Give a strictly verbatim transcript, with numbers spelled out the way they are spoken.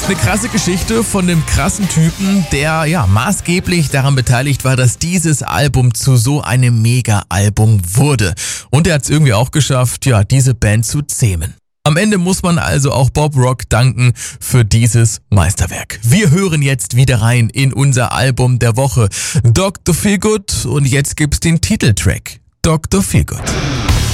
Eine krasse Geschichte von einem krassen Typen, der ja maßgeblich daran beteiligt war, dass dieses Album zu so einem Mega-Album wurde. Und er hat es irgendwie auch geschafft, ja, diese Band zu zähmen. Am Ende muss man also auch Bob Rock danken für dieses Meisterwerk. Wir hören jetzt wieder rein in unser Album der Woche, Doktor Feelgood, und jetzt gibt's den Titeltrack, Doktor Feelgood.